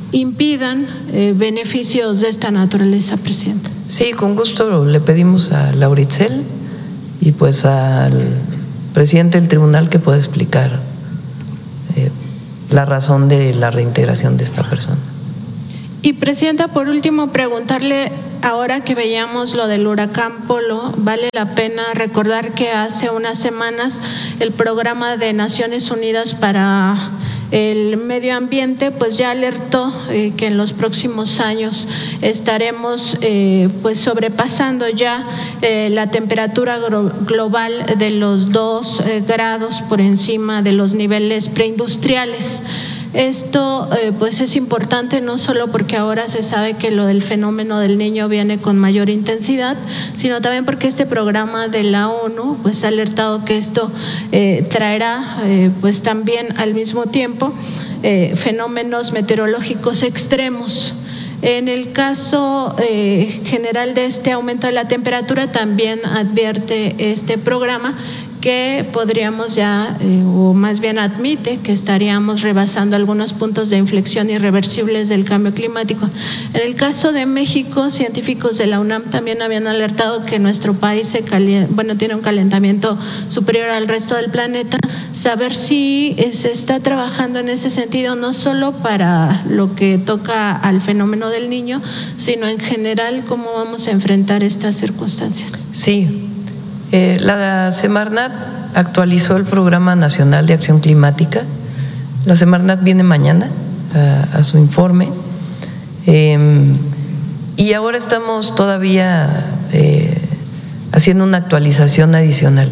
impidan eh, beneficios de esta naturaleza, Presidenta. Sí, con gusto le pedimos a Lauritzel y pues al presidente del tribunal que pueda explicar eh, la razón de la reintegración de esta persona. Y Presidenta, por último, preguntarle, ahora que veíamos lo del huracán Polo, vale la pena recordar que hace unas semanas el programa de Naciones Unidas para el medio ambiente pues ya alertó eh, que en los próximos años estaremos eh, pues sobrepasando ya eh, la temperatura global de los dos eh, grados por encima de los niveles preindustriales. Esto eh, pues es importante no solo porque ahora se sabe que lo del fenómeno del Niño viene con mayor intensidad, sino también porque este programa de la ONU pues ha alertado que esto eh, traerá eh, pues también al mismo tiempo eh, fenómenos meteorológicos extremos. En el caso eh, general de este aumento de la temperatura, también advierte este programa que podríamos ya, eh, o más bien admite que estaríamos rebasando algunos puntos de inflexión irreversibles del cambio climático. En el caso de México, científicos de la UNAM también habían alertado que nuestro país se calienta, bueno, tiene un calentamiento superior al resto del planeta. Saber si se está trabajando en ese sentido, no solo para lo que toca al fenómeno del Niño, sino en general cómo vamos a enfrentar estas circunstancias. Sí. Eh, la Semarnat actualizó el Programa Nacional de Acción Climática. La Semarnat viene mañana a, a su informe eh, y ahora estamos todavía eh, haciendo una actualización adicional.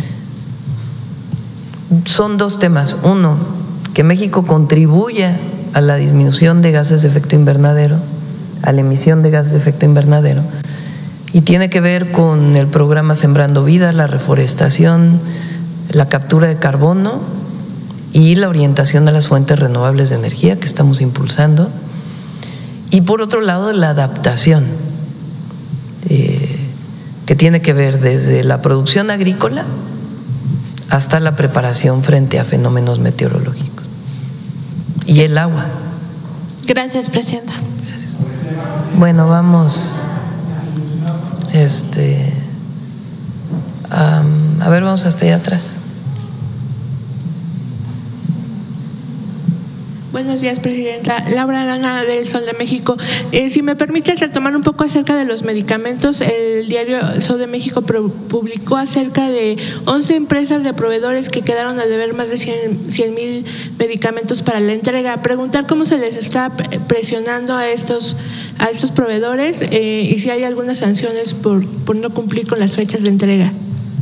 Son dos temas. Uno, que México contribuya a la disminución de gases de efecto invernadero, a la emisión de gases de efecto invernadero. Y tiene que ver con el programa Sembrando Vida, la reforestación, la captura de carbono y la orientación a las fuentes renovables de energía que estamos impulsando. Y por otro lado, la adaptación, eh, que tiene que ver desde la producción agrícola hasta la preparación frente a fenómenos meteorológicos. Y el agua. Gracias, Presidenta. Gracias. Bueno, vamos… Este, um, a ver, vamos hasta allá atrás. Buenos días, Presidenta. Laura Arana, del Sol de México. Eh, si me permite retomar un poco acerca de los medicamentos, el diario Sol de México publicó acerca de once empresas de proveedores que quedaron a deber más de cien mil medicamentos para la entrega. Preguntar cómo se les está presionando a estos, a estos proveedores eh, y si hay algunas sanciones por, por no cumplir con las fechas de entrega.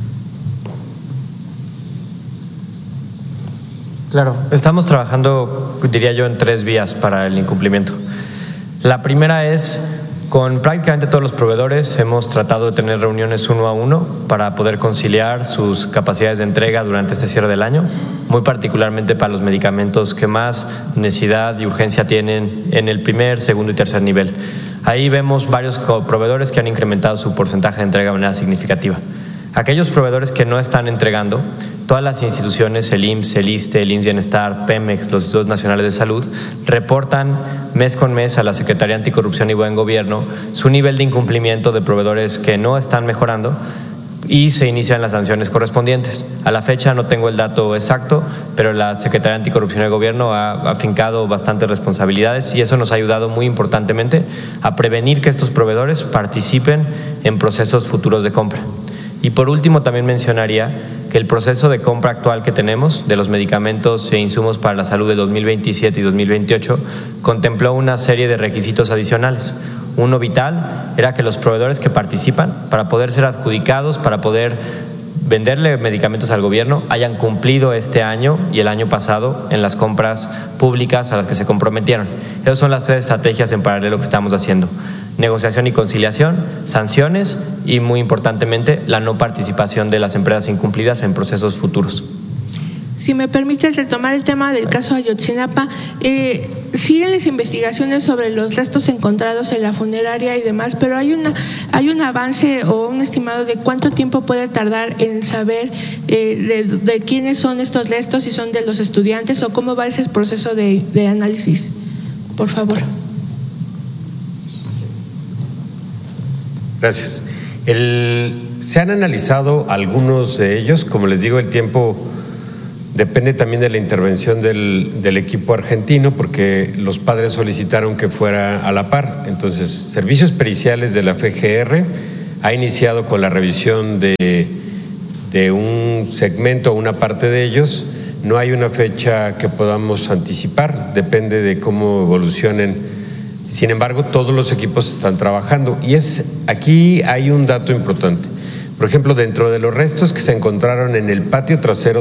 Claro, estamos trabajando, diría yo, en tres vías para el incumplimiento. La primera es, con prácticamente todos los proveedores hemos tratado de tener reuniones uno a uno para poder conciliar sus capacidades de entrega durante este cierre del año, muy particularmente para los medicamentos que más necesidad y urgencia tienen en el primer, segundo y tercer nivel. Ahí vemos varios proveedores que han incrementado su porcentaje de entrega de manera significativa. Aquellos proveedores que no están entregando, todas las instituciones, el I M S S, el ISSSTE, el I M S S Bienestar, Pemex, los Institutos Nacionales de Salud, reportan mes con mes a la Secretaría Anticorrupción y Buen Gobierno su nivel de incumplimiento de proveedores que no están mejorando y se inician las sanciones correspondientes. A la fecha no tengo el dato exacto, pero la Secretaría Anticorrupción y Gobierno ha afincado bastantes responsabilidades y eso nos ha ayudado muy importantemente a prevenir que estos proveedores participen en procesos futuros de compra. Y por último también mencionaría que el proceso de compra actual que tenemos de los medicamentos e insumos para la salud de dos mil veintisiete y dos mil veintiocho contempló una serie de requisitos adicionales. Uno vital era que los proveedores que participan, para poder ser adjudicados, para poder venderle medicamentos al gobierno, hayan cumplido este año y el año pasado en las compras públicas a las que se comprometieron. Esas son las tres estrategias en paralelo que estamos haciendo: negociación y conciliación, sanciones y, muy importantemente, la no participación de las empresas incumplidas en procesos futuros. Si me permite retomar el tema del caso Ayotzinapa, eh, siguen las investigaciones sobre los restos encontrados en la funeraria y demás, pero hay una hay un avance o un estimado de cuánto tiempo puede tardar en saber eh, de, de quiénes son estos restos, si son de los estudiantes o cómo va ese proceso de, de análisis. por favor. Gracias. El, se han analizado algunos de ellos, como les digo, el tiempo depende también de la intervención del, del equipo argentino, porque los padres solicitaron que fuera a la par. Entonces, Servicios Periciales de la F G R ha iniciado con la revisión de, de un segmento o una parte de ellos. No hay una fecha que podamos anticipar, depende de cómo evolucionen. Sin embargo, todos los equipos están trabajando y es aquí hay un dato importante. Por ejemplo, dentro de los restos que se encontraron en el patio trasero